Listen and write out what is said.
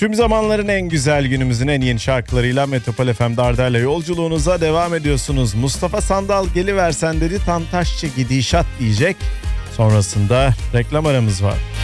Tüm zamanların en güzel, günümüzün en yeni şarkılarıyla Metropol FM'de Arda'yla yolculuğunuza devam ediyorsunuz. Mustafa Sandal geliversen dedi, Tantaşçı gidişat diyecek. Sonrasında reklam aramız var.